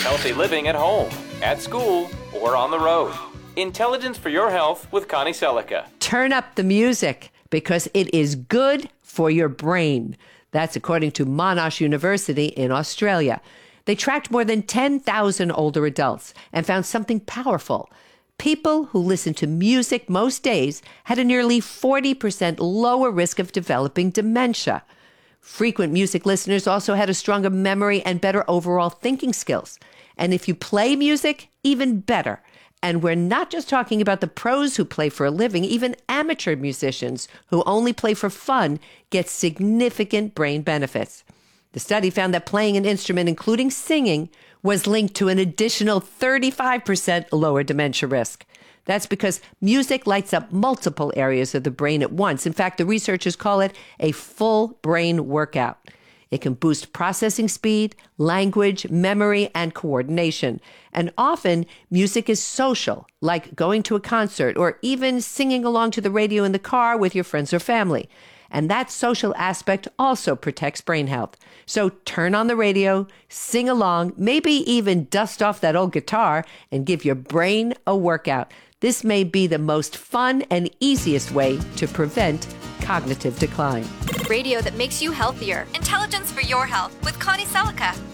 Healthy living at home, at school, or on the road. Intelligence for your health with Connie Selica. Turn up the music because it is good for your brain. That's according to Monash University in Australia. They tracked more than 10,000 older adults and found something powerful. People who listened to music most days had a nearly 40% lower risk of developing dementia. Frequent music listeners also had a stronger memory and better overall thinking skills. And if you play music, even better. And we're not just talking about the pros who play for a living. Even amateur musicians who only play for fun get significant brain benefits. The study found that playing an instrument, including singing, was linked to an additional 35% lower dementia risk. That's because music lights up multiple areas of the brain at once. In fact, the researchers call it a full brain workout. It can boost processing speed, language, memory, and coordination. And often, music is social, like going to a concert or even singing along to the radio in the car with your friends or family. And that social aspect also protects brain health. So turn on the radio, sing along, maybe even dust off that old guitar and give your brain a workout. This may be the most fun and easiest way to prevent cognitive decline. Radio that makes you healthier. Intelligence for your health with Connie Selica.